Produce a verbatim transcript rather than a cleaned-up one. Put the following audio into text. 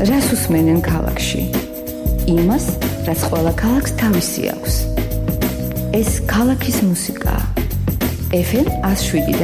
რას უსმენენ ქალაქში? იმას, რაც ყველა ქალაქს თავისი აქვს. ეს ქალაქის მუსიკაა. ეფ ემ one oh seven